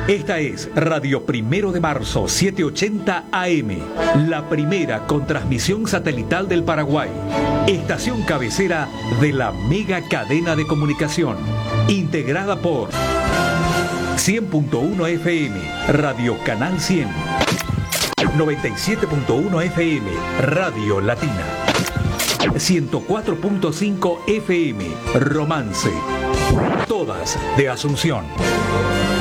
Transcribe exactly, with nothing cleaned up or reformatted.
Esta es Radio Primero de Marzo, setecientos ochenta A M, la primera con transmisión satelital del Paraguay. Estación cabecera de la mega cadena de comunicación, integrada por cien punto uno F M, Radio Canal cien, noventa y siete punto uno F M, Radio Latina, ciento cuatro punto cinco F M, Romance, todas de Asunción.